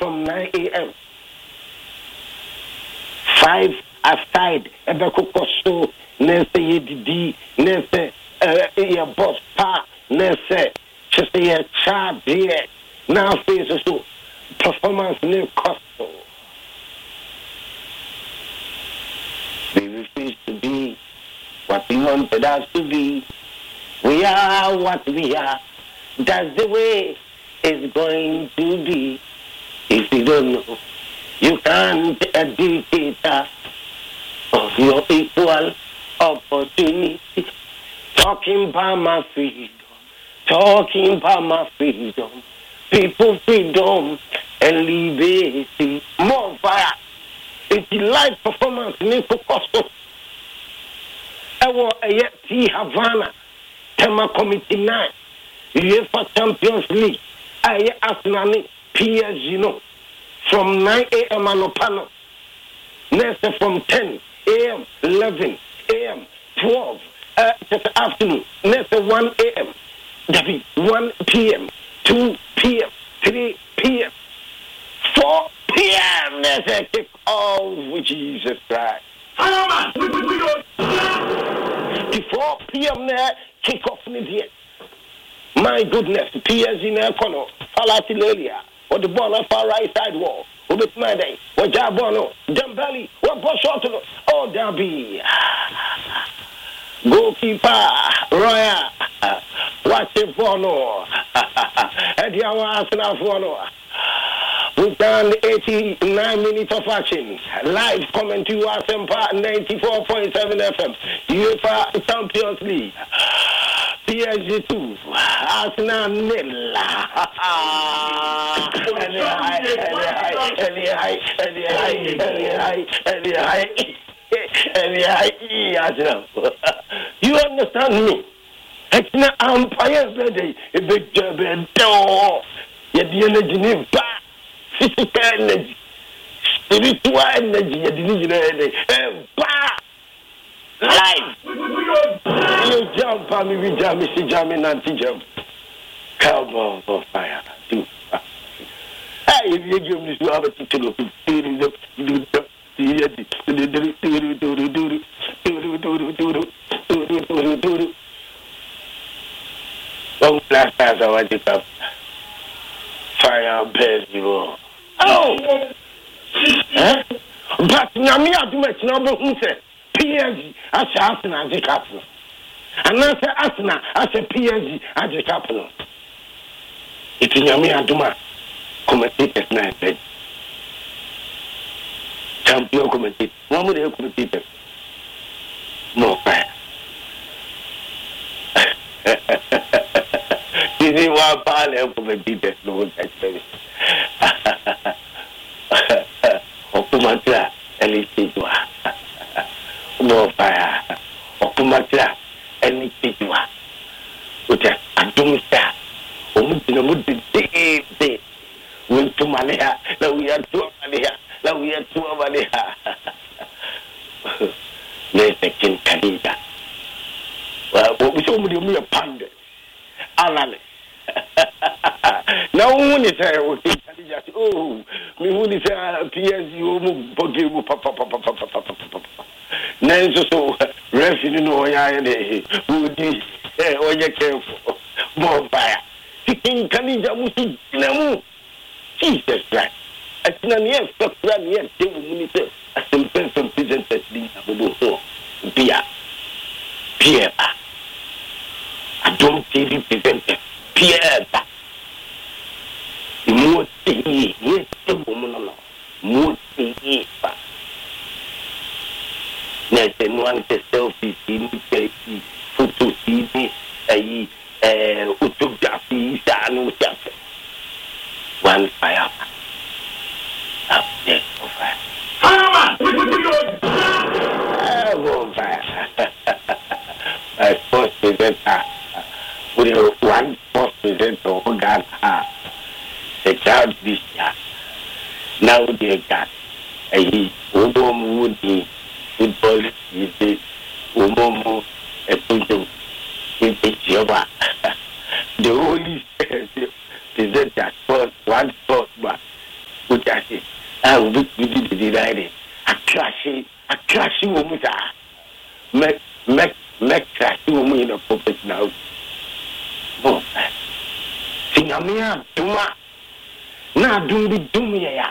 from 9 a.m. 5 aside, Ebekokoso, Nese Yedidi, Nese Boss Pa, Nese, Chese Cha Beer, now faces to performance new costo. We refuse to be what we wanted us to be. We are what we are. That's the way it's going to be. If you don't know, you can't be a dictator of your equal opportunity. Talking about my freedom. Talking about my freedom. People freedom and liberty. More fire. It's live performance in Cocosto. I was a T Havana. Tema Committee 9. UEFA Champions League. I Arsenal PSG no. From 9 a.m. Anopano. Next from 10 a.m. 11 a.m. 12 afternoon. Next 1 a.m. 1 p.m. 2 p.m. 3 p.m. 4 p.m. There's a kick off with Jesus Christ. The 4 p.m. there kick off in my goodness, PSG in the corner, Falatilelia, or the ball on far right side wall, or the Friday, or Jabono, Dembele, what was short of oh, Derby. Goalkeeper, Roya, watch it for no. And you are Arsenal for no. We've done 89 minutes of action. Live coming to us in 94.7 FM. UEFA Champions League. PSG 2. Arsenal 0. You understand me? It's not umpires today. A big job and door. Yet the energy back. Physical energy, spiritual energy, life. You jump on me, we jump, see jump in anti-jump. Come on, for fire. Hey, if you give me to have a ticket of long last time I went to fire bears you. Oh! But Nami Adumet number who said PSG as Arsenal as a couple. And I say Arsenal as a PSG as a couple. It's Nami Aduma commentators now. Champion commentator. One more day commentator. No fire. This is one part commentators. No that's very. Okumatra elitidwa no fire okumatra elitidwa uta adumsta omutina mudde went to Malaya now we are to Malaya let's take Kanida well we saw me a pand alale now when you say oh me who is PSG mu papa nanso so referee no ya dey wudi oye careful more fire king Kanija musu namu Jesus Christ atina ne fakra ne dey mu say asempem from present di abodo so bia Pierre I don't TV present Pierre Moti, yes, the woman, Moti, Nathan wants a selfie, see, photo, see, photography, one fire. Up there, fire. I first presenter, with one first presenter, God. The child this year. Now they got a woman would be football is a woman a photo in the Java. The only presenter first one sport but with obi did right a crash woman make crash woman in a puppet now. Oh, Sinamia Duma na Dumbi Dumia.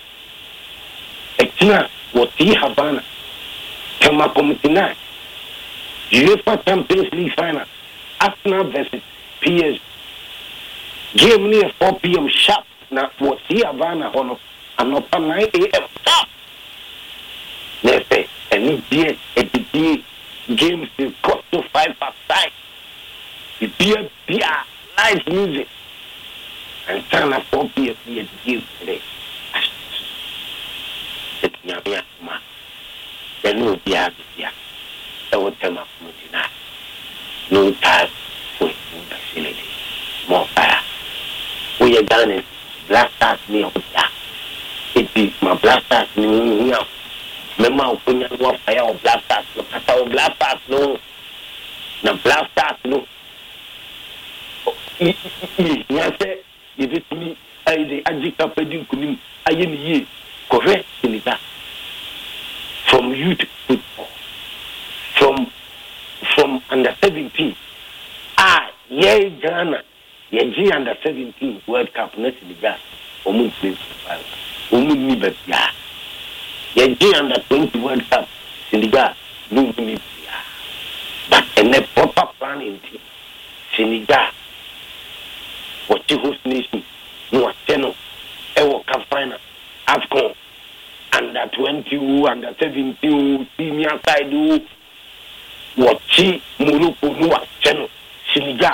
Exna what he Havana Kama Comitina UEFA Champions League final Arsenal versus PSG. Give me a 4 p.m. sharp now what he Havana on and up 9 a.m. Stop. Let's say any day games will cost to 5 aside. The beer live music and turn up 4 p.m. the game today. It's Yamia Ma. There no beer here. That would tell my Mutina. No time for facility. More fire. We are done in blasters near here. It is my blasters near here. Remember, opinion was fire or blasters. No matter what blasters, no. No blasters, no. Yes, if it's me, I the agita peducunim, I am ye, correct in that. From youth football, from under 17. Yeah, Ghana, yeah, under 17 World Cup, not in the gas, Omun plays Omun Nibet, yeah. Yeah, under 20 World Cup, in the gas, no Nibet, but in a proper planning team, Senegal. What you host nation, no channel, Ewo Cup final, AFCON, under 20, under 17, senior side, what she, Morocco, no channel, Senegal.